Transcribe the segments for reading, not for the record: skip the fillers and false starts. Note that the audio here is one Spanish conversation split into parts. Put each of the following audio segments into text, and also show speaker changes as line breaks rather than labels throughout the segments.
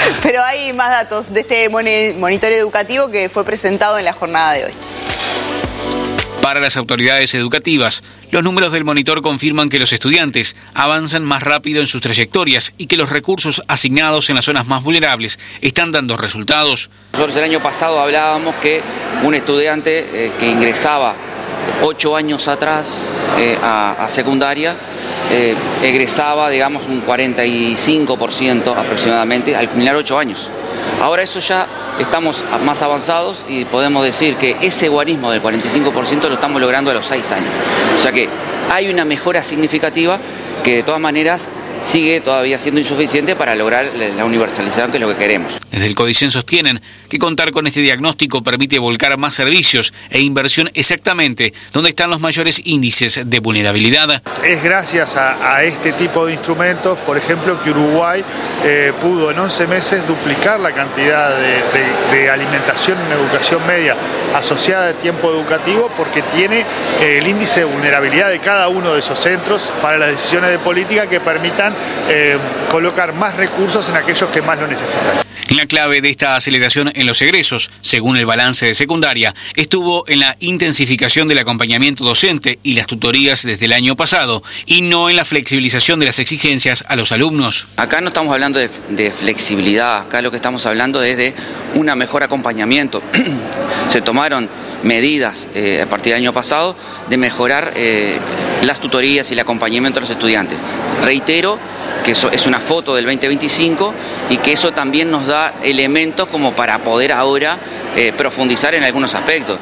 Pero hay más datos de este monitoreo educativo que fue presentado en la jornada de hoy.
Para las autoridades educativas, los números del monitor confirman que los estudiantes avanzan más rápido en sus trayectorias y que los recursos asignados en las zonas más vulnerables están dando resultados.
Nosotros el año pasado hablábamos que un estudiante que ingresaba 8 años atrás a secundaria, egresaba, digamos, un 45% aproximadamente al culminar 8 años. Ahora eso ya estamos más avanzados y podemos decir que ese guarismo del 45% lo estamos logrando a los 6 años. O sea que hay una mejora significativa que de todas maneras sigue todavía siendo insuficiente para lograr la universalización, que es lo que queremos.
Desde el Codicen sostienen que contar con este diagnóstico permite volcar más servicios e inversión exactamente donde están los mayores índices de vulnerabilidad.
Es gracias a este tipo de instrumentos, por ejemplo, que Uruguay pudo en 11 meses duplicar la cantidad de alimentación en educación media asociada a tiempo educativo, porque tiene el índice de vulnerabilidad de cada uno de esos centros para las decisiones de política que permitan colocar más recursos en aquellos que más lo necesitan.
La clave de esta aceleración en los egresos, según el balance de secundaria, estuvo en la intensificación del acompañamiento docente y las tutorías desde el año pasado, y no en la flexibilización de las exigencias a los alumnos.
Acá no estamos hablando de flexibilidad, acá lo que estamos hablando es de un mejor acompañamiento. Se tomaron medidas a partir del año pasado de mejorar las tutorías y el acompañamiento a los estudiantes. Reitero que eso es una foto del 2025 y que eso también nos da elementos como para poder ahora profundizar en algunos aspectos.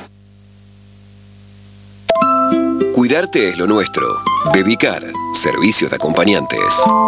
Cuidarte es lo nuestro. Bevicar, servicios de acompañantes.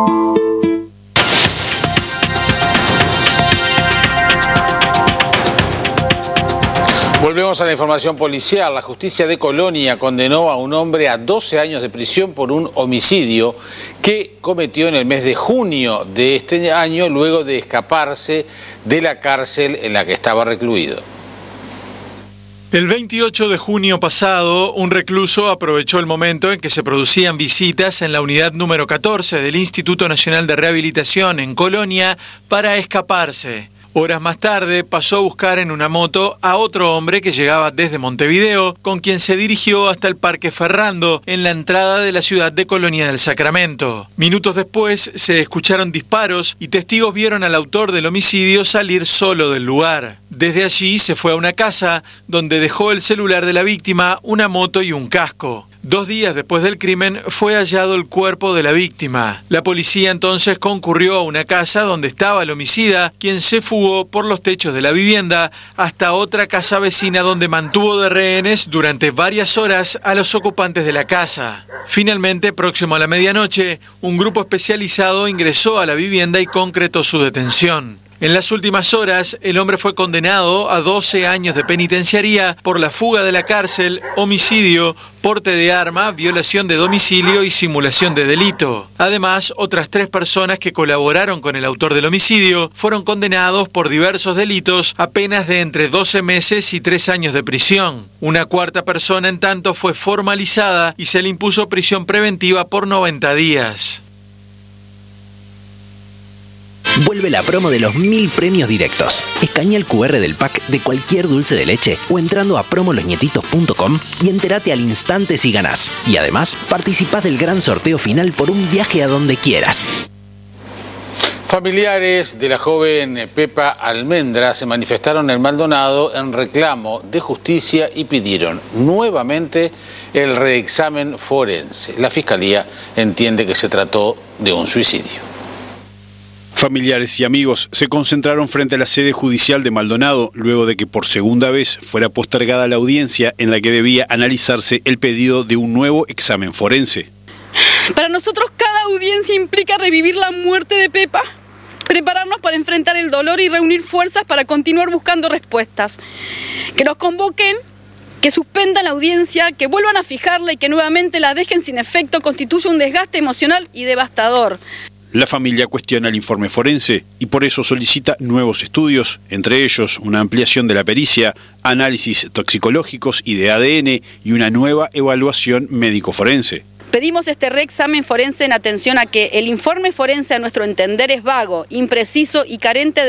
Volvemos a la información policial. La justicia de Colonia condenó a un hombre a 12 años de prisión por un homicidio que cometió en el mes de junio de este año, luego de escaparse de la cárcel en la que estaba recluido.
El 28 de junio pasado, un recluso aprovechó el momento en que se producían visitas en la unidad número 14 del Instituto Nacional de Rehabilitación en Colonia para escaparse. Horas más tarde pasó a buscar en una moto a otro hombre que llegaba desde Montevideo, con quien se dirigió hasta el Parque Ferrando, en la entrada de la ciudad de Colonia del Sacramento. Minutos después se escucharon disparos y testigos vieron al autor del homicidio salir solo del lugar. Desde allí se fue a una casa donde dejó el celular de la víctima, una moto y un casco. 2 días después del crimen fue hallado el cuerpo de la víctima. La policía entonces concurrió a una casa donde estaba el homicida, quien se fugó por los techos de la vivienda hasta otra casa vecina donde mantuvo de rehenes durante varias horas a los ocupantes de la casa. Finalmente, próximo a la medianoche, un grupo especializado ingresó a la vivienda y concretó su detención. En las últimas horas, el hombre fue condenado a 12 años de penitenciaría por la fuga de la cárcel, homicidio, porte de arma, violación de domicilio y simulación de delito. Además, otras 3 personas que colaboraron con el autor del homicidio fueron condenados por diversos delitos a penas de entre 12 meses y 3 años de prisión. Una cuarta persona, en tanto, fue formalizada y se le impuso prisión preventiva por 90 días.
Vuelve la promo de los 1000 premios directos. Escanea el QR del pack de cualquier dulce de leche o entrando a promolosnietitos.com y entérate al instante si ganás. Y además, participás del gran sorteo final por un viaje a donde quieras.
Familiares de la joven Pepa Almendra se manifestaron en Maldonado en reclamo de justicia y pidieron nuevamente el reexamen forense. La Fiscalía entiende que se trató de un suicidio.
Familiares y amigos se concentraron frente a la sede judicial de Maldonado luego de que por segunda vez fuera postergada la audiencia en la que debía analizarse el pedido de un nuevo examen forense.
Para nosotros cada audiencia implica revivir la muerte de Pepa, prepararnos para enfrentar el dolor y reunir fuerzas para continuar buscando respuestas. Que nos convoquen, que suspendan la audiencia, que vuelvan a fijarla y que nuevamente la dejen sin efecto constituye un desgaste emocional y devastador.
La familia cuestiona el informe forense y por eso solicita nuevos estudios, entre ellos una ampliación de la pericia, análisis toxicológicos y de ADN y una nueva evaluación médico-forense.
Pedimos este reexamen forense en atención a que el informe forense a nuestro entender es vago, impreciso y carente de